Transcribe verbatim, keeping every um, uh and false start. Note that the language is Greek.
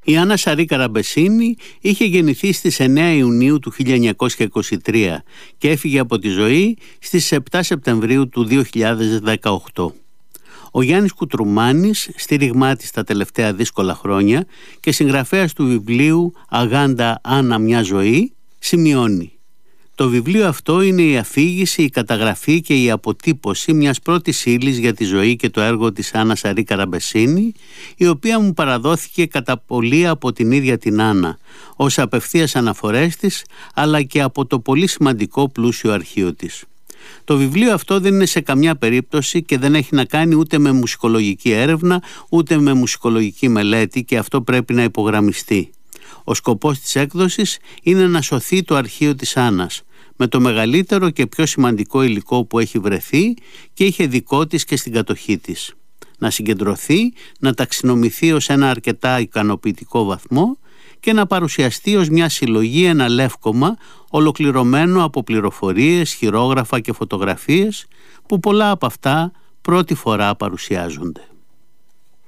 Η Άννα Σαρή Καραμπεσίνη είχε γεννηθεί στις εννέα Ιουνίου του χίλια εννιακόσια είκοσι τρία και έφυγε από τη ζωή στις επτά Σεπτεμβρίου του δύο χιλιάδες δεκαοκτώ. Ο Γιάννης Κουτρουμάνης, στήριγμά της τα τελευταία δύσκολα χρόνια και συγγραφέας του βιβλίου «Αγάντα Άννα μια ζωή», σημειώνει: το βιβλίο αυτό είναι η αφήγηση, η καταγραφή και η αποτύπωση μιας πρώτης ύλης για τη ζωή και το έργο της Άννα Σαρή Καραμπεσίνη, η οποία μου παραδόθηκε κατά πολύ από την ίδια την Άννα, ως απευθείας αναφορές της, αλλά και από το πολύ σημαντικό πλούσιο αρχείο της. Το βιβλίο αυτό δεν είναι σε καμιά περίπτωση και δεν έχει να κάνει ούτε με μουσικολογική έρευνα, ούτε με μουσικολογική μελέτη, και αυτό πρέπει να υπογραμμιστεί. Ο σκοπός της έκδοσης είναι να σωθεί το αρχείο της Άννας, με το μεγαλύτερο και πιο σημαντικό υλικό που έχει βρεθεί και είχε δικό της και στην κατοχή της. Να συγκεντρωθεί, να ταξινομηθεί ως ένα αρκετά ικανοποιητικό βαθμό και να παρουσιαστεί ως μια συλλογή, ένα λεύκομα ολοκληρωμένο από πληροφορίες, χειρόγραφα και φωτογραφίες, που πολλά από αυτά πρώτη φορά παρουσιάζονται.